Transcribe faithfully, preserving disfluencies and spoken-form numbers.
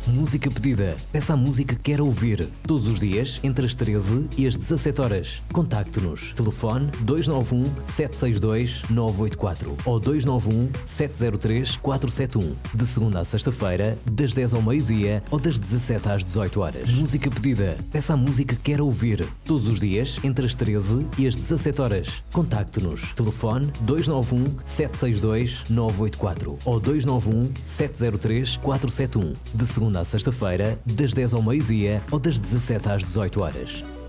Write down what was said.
Música pedida. Peça a música que quer ouvir. Todos os dias, entre as treze e as dezassete horas. Contacte-nos. Telefone dois nove um, sete seis dois, nove oito quatro ou dois nove um, sete zero três, quatro sete um. De segunda a sexta-feira, das dez ao meio-dia ou das dezassete às dezoito horas. Música pedida. Peça a música que quer ouvir. Todos os dias, entre as treze e as dezassete horas. Contacte-nos. Telefone dois nove um, sete seis dois, nove oito quatro ou dois nove um, sete zero três, quatro sete um. De segunda à sexta-feira, das dez ao meio-dia ou das dezassete às dezoito horas.